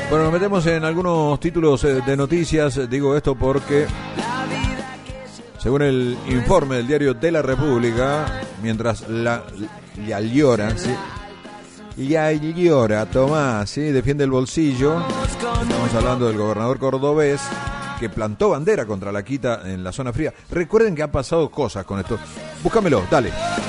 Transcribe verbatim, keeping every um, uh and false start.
Bueno, nos metemos en algunos títulos de noticias. Digo esto porque, según el informe del diario de la República, mientras la la llora, ¿sí? La llora, Tomás, ¿sí? Defiende el bolsillo. Estamos hablando del gobernador cordobés que plantó bandera contra la quita en la zona fría. Recuerden que han pasado cosas con esto. Búscamelo, dale.